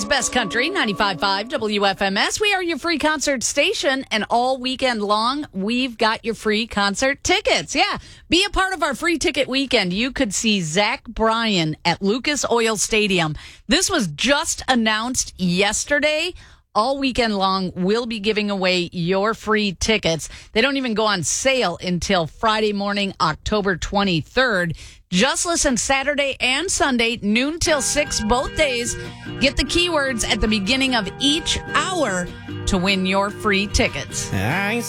best country, 95.5 WFMS. We are your free concert station, and all weekend long, we've got your free concert tickets. Yeah, be a part of our free ticket weekend. You could see Zach Bryan at Lucas Oil Stadium. This was just announced yesterday. All weekend long, we'll be giving away your free tickets. They don't even go on sale until Friday morning, October 23rd. Just listen Saturday and Sunday, noon till 6, both days. Get the keywords at the beginning of each hour to win your free tickets.